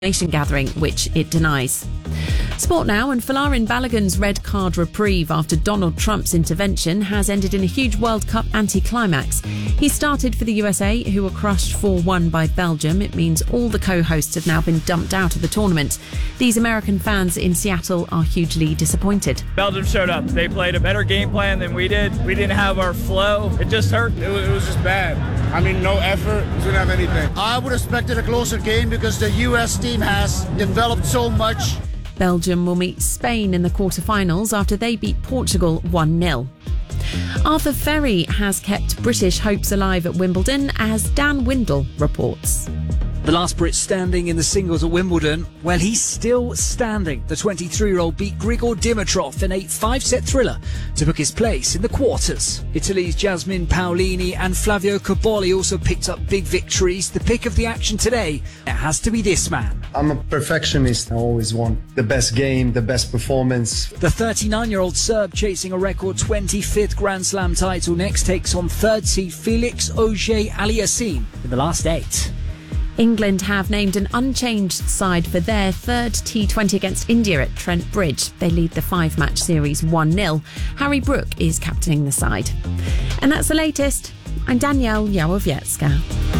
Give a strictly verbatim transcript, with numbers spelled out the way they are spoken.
information gathering, which it denies. Sport now, and Folarin Balogun's red card reprieve after Donald Trump's intervention has ended in a huge World Cup anticlimax. He started for the U S A, who were crushed four one by Belgium. It means all the co-hosts have now been dumped out of the tournament. These American fans in Seattle are hugely disappointed. Belgium showed up. They played a better game plan than we did. We didn't have our flow. It just hurt. It was, it was just bad. I mean, no effort. We didn't have anything. I would have expected a closer game because the U S team has developed so much. Belgium will meet Spain in the quarterfinals after they beat Portugal one nil. Arthur Ferry has kept British hopes alive at Wimbledon, as Dan Windle reports. The last Brit standing in the singles at Wimbledon, well, he's still standing. The twenty-three-year-old beat Grigor Dimitrov in a five-set thriller to book his place in the quarters. Italy's Jasmine Paolini and Flavio Cobolli also picked up big victories. The pick of the action today, it has to be this man. I'm a perfectionist. I always want the best game, the best performance. The thirty-nine-year-old Serb, chasing a record twenty-fifth Grand Slam title, next takes on third seed Felix Auger-Aliassime in the last eight. England have named an unchanged side for their third T twenty against India at Trent Bridge. They lead the five-match series one nil. Harry Brook is captaining the side. And that's the latest. I'm Danielle Yawowiecka.